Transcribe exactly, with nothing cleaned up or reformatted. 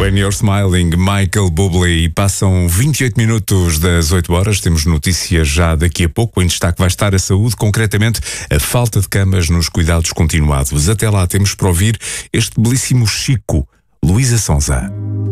When You're Smiling, Michael Bublé. E passam vinte e oito minutos das oito horas. Temos notícias já daqui a pouco. Em destaque vai estar a saúde, concretamente a falta de camas nos cuidados continuados. Até lá temos para ouvir este belíssimo Chico, Luísa Sonza.